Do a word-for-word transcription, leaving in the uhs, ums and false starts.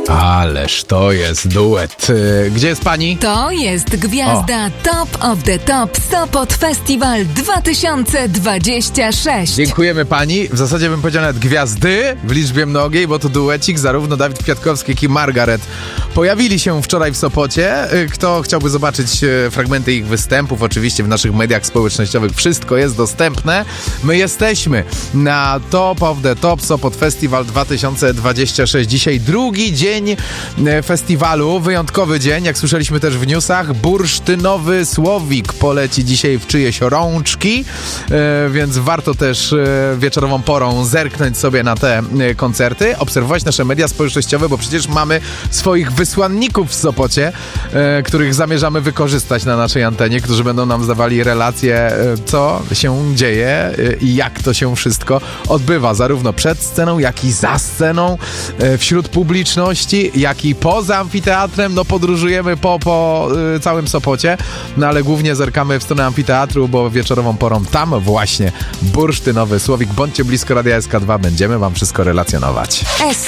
Ależ to jest duet. Gdzie jest pani? To jest gwiazda o. Top of the Top Sopot Festival dwa tysiące dwudziesty szósty. Dziękujemy pani. W zasadzie bym powiedział nawet gwiazdy w liczbie mnogiej, bo to duecik. Zarówno Dawid Kwiatkowski, jak i Margaret pojawili się wczoraj w Sopocie. Kto chciałby zobaczyć fragmenty ich występów, oczywiście w naszych mediach społecznościowych wszystko jest dostępne. My jesteśmy na Top of the Top Sopot Festival dwa tysiące dwudziesty szósty. Dzisiaj drugi dzień festiwalu, wyjątkowy dzień, jak słyszeliśmy też w newsach. Bursztynowy Słowik poleci dzisiaj w czyjeś rączki, e, więc warto też e, wieczorową porą zerknąć sobie na te e, koncerty, obserwować nasze media społecznościowe, bo przecież mamy swoich wysłanników w Sopocie, e, których zamierzamy wykorzystać na naszej antenie, którzy będą nam zdawali relacje, e, co się dzieje e, i jak to się wszystko odbywa, zarówno przed sceną, jak i za sceną, e, wśród publiczności, jak i poza amfiteatrem. No podróżujemy po, po y, całym Sopocie, no ale głównie zerkamy w stronę amfiteatru, bo wieczorową porą tam właśnie Bursztynowy Słowik. Bądźcie blisko Radia S K dwa, będziemy wam wszystko relacjonować.